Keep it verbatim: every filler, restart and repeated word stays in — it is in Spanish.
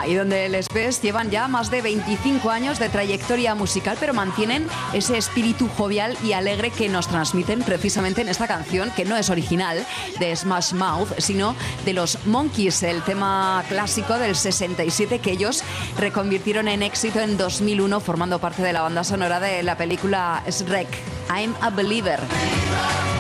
Ahí donde les ves, llevan ya más de veinticinco años de trayectoria musical, pero mantienen ese espíritu jovial y alegre que nos transmiten precisamente en esta canción, que no es original de Smash Mouth, sino de los Monkees, el tema clásico del sesenta y siete que ellos reconvirtieron en éxito en dos mil uno, formando parte de la banda sonora de la película Shrek, I'm a Believer.